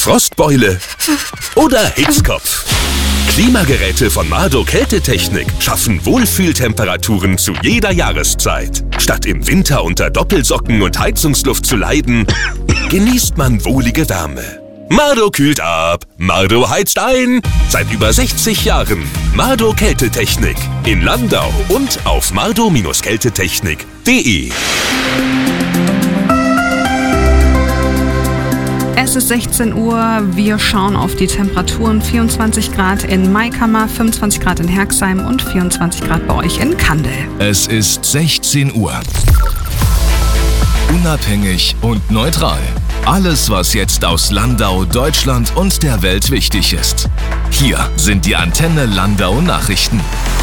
Frostbeule oder Hitzkopf? Klimageräte von Mardo Kältetechnik schaffen Wohlfühltemperaturen zu jeder Jahreszeit. Statt im Winter unter Doppelsocken und Heizungsluft zu leiden, genießt man wohlige Wärme. Mardo kühlt ab, Mardo heizt ein. Seit über 60 Jahren Mardo Kältetechnik in Landau und auf mardo-kältetechnik.de. Es ist 16 Uhr, wir schauen auf die Temperaturen. 24 Grad in Maikammer, 25 Grad in Herxheim und 24 Grad bei euch in Kandel. Es ist 16 Uhr. Unabhängig und neutral. Alles, was jetzt aus Landau, Deutschland und der Welt wichtig ist. Hier sind die Antenne Landau Nachrichten.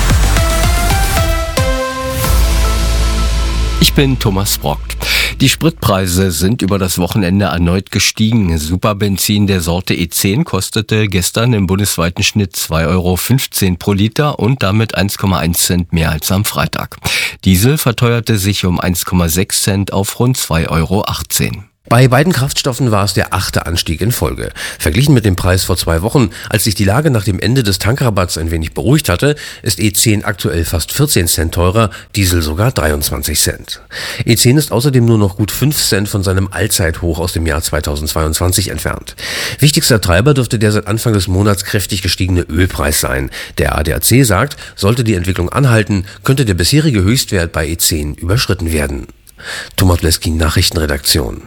Ich bin Thomas Brock. Die Spritpreise sind über das Wochenende erneut gestiegen. Superbenzin der Sorte E10 kostete gestern im bundesweiten Schnitt 2,15 € pro Liter und damit 1,1 Cent mehr als am Freitag. Diesel verteuerte sich um 1,6 Cent auf rund 2,18 €. Bei beiden Kraftstoffen war es der 8. Anstieg in Folge. Verglichen mit dem Preis vor 2 Wochen, als sich die Lage nach dem Ende des Tankrabatts ein wenig beruhigt hatte, ist E10 aktuell fast 14 Cent teurer, Diesel sogar 23 Cent. E10 ist außerdem nur noch gut 5 Cent von seinem Allzeithoch aus dem Jahr 2022 entfernt. Wichtigster Treiber dürfte der seit Anfang des Monats kräftig gestiegene Ölpreis sein. Der ADAC sagt, sollte die Entwicklung anhalten, könnte der bisherige Höchstwert bei E10 überschritten werden. Thomas Bleski, Nachrichtenredaktion.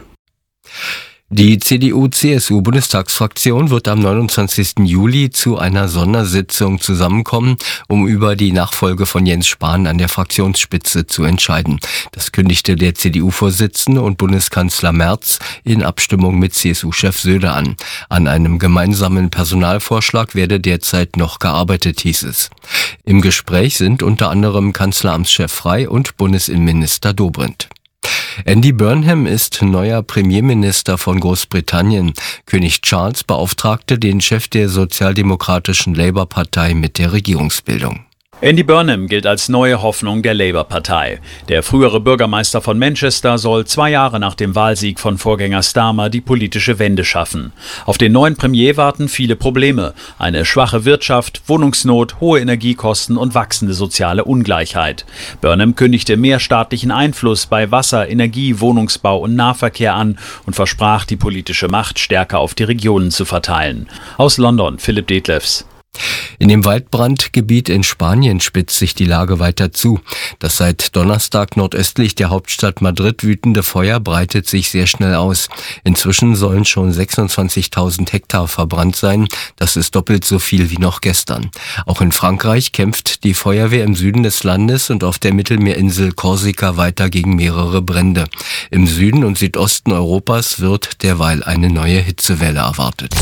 Die CDU-CSU-Bundestagsfraktion wird am 29. Juli zu einer Sondersitzung zusammenkommen, um über die Nachfolge von Jens Spahn an der Fraktionsspitze zu entscheiden. Das kündigte der CDU-Vorsitzende und Bundeskanzler Merz in Abstimmung mit CSU-Chef Söder an. An einem gemeinsamen Personalvorschlag werde derzeit noch gearbeitet, hieß es. Im Gespräch sind unter anderem Kanzleramtschef Frey und Bundesinnenminister Dobrindt. Andy Burnham ist neuer Premierminister von Großbritannien. König Charles beauftragte den Chef der sozialdemokratischen Labour-Partei mit der Regierungsbildung. Andy Burnham gilt als neue Hoffnung der Labour-Partei. Der frühere Bürgermeister von Manchester soll 2 Jahre nach dem Wahlsieg von Vorgänger Starmer die politische Wende schaffen. Auf den neuen Premier warten viele Probleme. Eine schwache Wirtschaft, Wohnungsnot, hohe Energiekosten und wachsende soziale Ungleichheit. Burnham kündigte mehr staatlichen Einfluss bei Wasser, Energie, Wohnungsbau und Nahverkehr an und versprach, die politische Macht stärker auf die Regionen zu verteilen. Aus London, Philipp Detlefs. In dem Waldbrandgebiet in Spanien spitzt sich die Lage weiter zu. Das seit Donnerstag nordöstlich der Hauptstadt Madrid wütende Feuer breitet sich sehr schnell aus. Inzwischen sollen schon 26.000 Hektar verbrannt sein. Das ist doppelt so viel wie noch gestern. Auch in Frankreich kämpft die Feuerwehr im Süden des Landes und auf der Mittelmeerinsel Korsika weiter gegen mehrere Brände. Im Süden und Südosten Europas wird derweil eine neue Hitzewelle erwartet.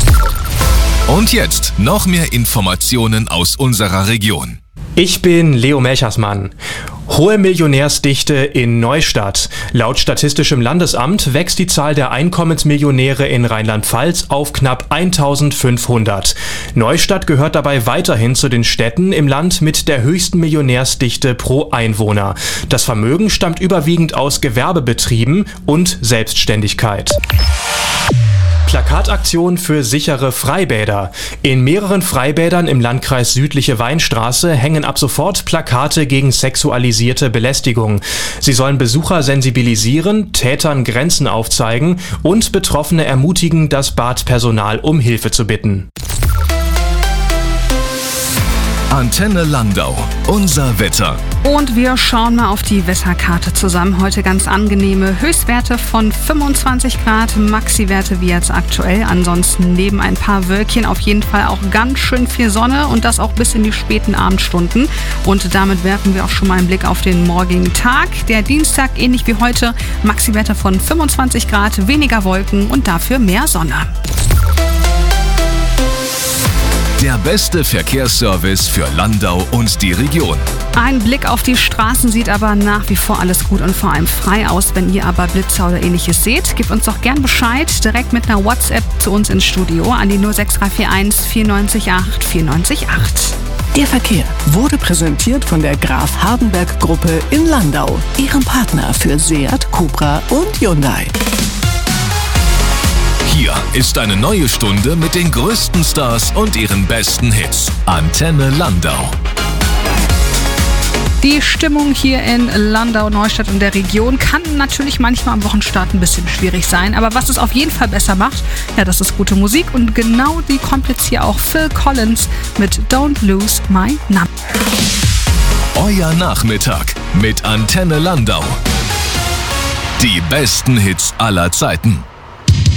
Und jetzt noch mehr Informationen aus unserer Region. Ich bin Leo Melchersmann. Hohe Millionärsdichte in Neustadt. Laut Statistischem Landesamt wächst die Zahl der Einkommensmillionäre in Rheinland-Pfalz auf knapp 1500. Neustadt gehört dabei weiterhin zu den Städten im Land mit der höchsten Millionärsdichte pro Einwohner. Das Vermögen stammt überwiegend aus Gewerbebetrieben und Selbstständigkeit. Plakataktion für sichere Freibäder. In mehreren Freibädern im Landkreis Südliche Weinstraße hängen ab sofort Plakate gegen sexualisierte Belästigung. Sie sollen Besucher sensibilisieren, Tätern Grenzen aufzeigen und Betroffene ermutigen, das Badpersonal um Hilfe zu bitten. Antenne Landau, unser Wetter. Und wir schauen mal auf die Wetterkarte zusammen. Heute ganz angenehme Höchstwerte von 25 Grad, Maxiwerte wie jetzt aktuell. Ansonsten neben ein paar Wölkchen auf jeden Fall auch ganz schön viel Sonne und das auch bis in die späten Abendstunden. Und damit werfen wir auch schon mal einen Blick auf den morgigen Tag. Der Dienstag ähnlich wie heute, Maxiwerte von 25 Grad, weniger Wolken und dafür mehr Sonne. Der beste Verkehrsservice für Landau und die Region. Ein Blick auf die Straßen sieht aber nach wie vor alles gut und vor allem frei aus. Wenn ihr aber Blitzer oder ähnliches seht, gebt uns doch gern Bescheid. Direkt mit einer WhatsApp zu uns ins Studio an die 06341 94 8 94 8. Der Verkehr wurde präsentiert von der Graf Hardenberg Gruppe in Landau, ihrem Partner für Seat, Cupra und Hyundai. Hier ist eine neue Stunde mit den größten Stars und ihren besten Hits. Antenne Landau. Die Stimmung hier in Landau, Neustadt und der Region kann natürlich manchmal am Wochenstart ein bisschen schwierig sein. Aber was es auf jeden Fall besser macht, ja, das ist gute Musik. Und genau die kommt jetzt hier auch Phil Collins mit Don't Lose My Number. Euer Nachmittag mit Antenne Landau. Die besten Hits aller Zeiten.